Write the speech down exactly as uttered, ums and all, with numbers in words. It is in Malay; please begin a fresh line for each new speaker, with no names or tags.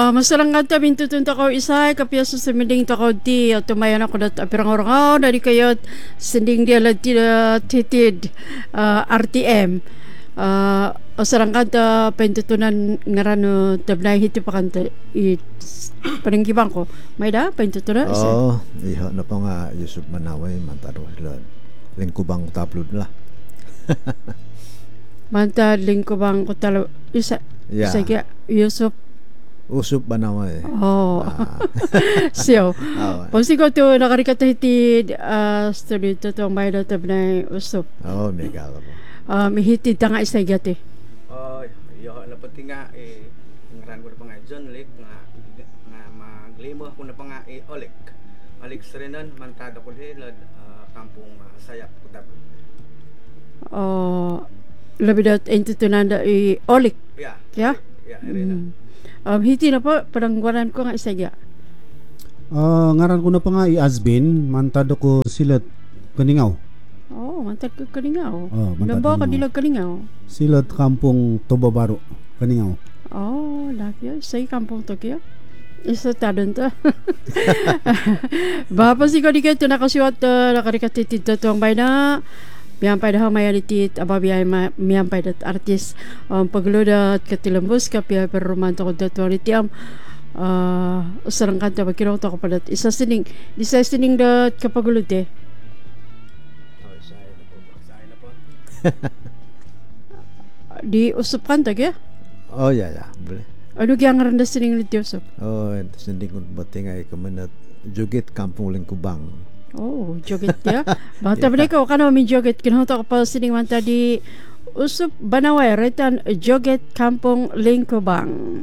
Ah, masarang nga ta bintutun ta ko isay kapya sa sumiding ta ko ti at tumayan ako dat apirang orang dari kayot sinding dia la ti titid ah, R T M. Ah, masarang nga ta pintutunan ngarano tablay hiti pa kanta i paningkibang ko. May da pintutunan isa.
Oo, iha na pa nga Yusuf Manaway mantaro sila. Lingkubang taplod la.
Manta lingkubang ko talo isa.
Yeah.
Isa kaya Yusuf
Usup Manaway.
Oh.
Ah.
So,
Oo.
pag sigaw to nakarikata hiti uh, story to to may datab na usop.
Oo, may gala po.
Uh, mihitid ta nga isa gati.
Oh, yo na pati nga eh ngaran ko na pa nga John Lake nga nga maglimo ko na pa nga eh Olik. Olik Serenan mantada ko hilad uh, kampong uh, Sayap ko dapat.
Oh, labi dat intutunanda i Olik.
Yeah.
Yeah?
Yeah, Irena.
Mm. Um, hiti na po, parangwaran ko nga isa gya.
Uh, ngaran ko na pa nga i-Asbin, mantado ko silat Kaningaw.
Oh, mantad ka kalingaw.
Oh, mantad
Namba ka
Kalingaw.
dilag kalingaw.
Silat kampong Tobabaro, Kaningaw.
Oh, laki yun. Say kampong to kaya. Isa tadon to. Bapa si ko di kayo ito nakasiwat uh, nakarikatitid to tuwang bay na miyampay dah mayalitit ababiyay miyampay dat artis um, pagludat katilambos kapya pero romanto ko dat wariti am uh, sarang kanta pagkiraw to ko padat isa sining isa sining dat kapagulod eh
Oh, say na po. Say na po.
di usup kanta kaya
Oh, yeah, yeah. Boleh.
ano kaya nga randa sining lit usup
Oh, sending ko bating ay kamanat jugit kampung Lingkubang.
oh joget ya bata balik ko kano min joget kinahota ko pa sining man tadi usup banaway retan joget kampong Lingkubang.